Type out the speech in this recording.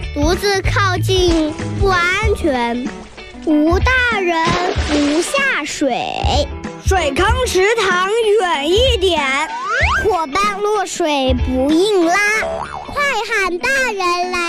独自靠近不安全，无大人不下水， 水坑池塘远一点， 伙伴落水不硬拉，快喊大人来